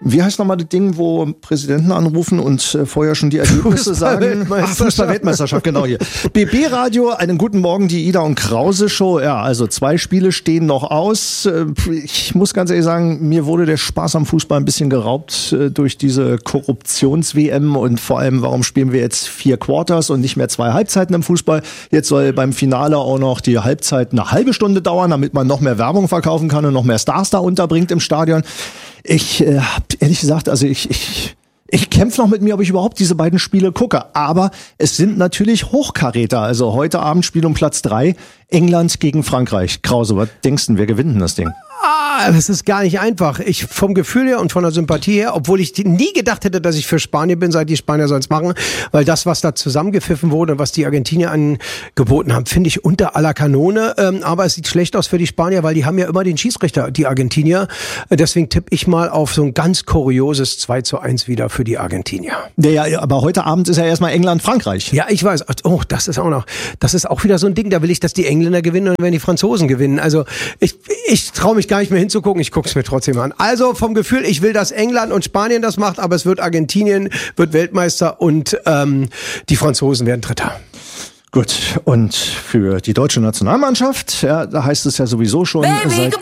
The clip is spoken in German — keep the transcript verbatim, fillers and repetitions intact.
Wie heißt nochmal das Ding, wo Präsidenten anrufen und äh, vorher schon die Ergebnisse sagen? Fußball-Weltmeisterschaft, genau hier. B B-Radio, einen guten Morgen, die Ida und Krause Show. Ja, also zwei Spiele stehen noch aus. Ich muss ganz ehrlich sagen, mir wurde der Spaß am Fußball ein bisschen geraubt äh, durch diese Korruptions-W M und vor allem, warum spielen wir jetzt vier Quarters und nicht mehr zwei Halbzeiten im Fußball? Jetzt soll beim Finale auch noch die Halbzeit eine halbe Stunde dauern, damit man noch mehr Werbung verkaufen kann und noch mehr Stars da unterbringt im Stadion. Ich äh, hab ehrlich gesagt, also ich ich ich kämpfe noch mit mir, ob ich überhaupt diese beiden Spiele gucke. Aber es sind natürlich Hochkaräter. Also heute Abend Spiel um Platz drei, England gegen Frankreich. Krause, was denkst du, wer gewinnt denn das Ding? Ah, das ist gar nicht einfach. Ich vom Gefühl her und von der Sympathie her, obwohl ich nie gedacht hätte, dass ich für Spanien bin, seit die Spanier sollen es machen, weil das, was da zusammengepfiffen wurde und was die Argentinier angeboten haben, finde ich unter aller Kanone. Ähm, aber es sieht schlecht aus für die Spanier, weil die haben ja immer den Schiedsrichter, die Argentinier. Deswegen tippe ich mal auf so ein ganz kurioses zwei zu eins wieder für die Argentinier. Ja, ja, aber heute Abend ist ja erstmal England-Frankreich. Ja, ich weiß. Oh, das ist auch noch, das ist auch wieder so ein Ding, da will ich, dass die Engländer gewinnen und wenn die Franzosen gewinnen. Also ich, ich traue mich gar nicht mehr hinzugucken, ich gucke es mir trotzdem an. Also vom Gefühl, ich will, dass England und Spanien das macht, aber es wird Argentinien, wird Weltmeister und ähm, die Franzosen werden Dritter. Gut, und für die deutsche Nationalmannschaft, ja, da heißt es ja sowieso schon Baby, seit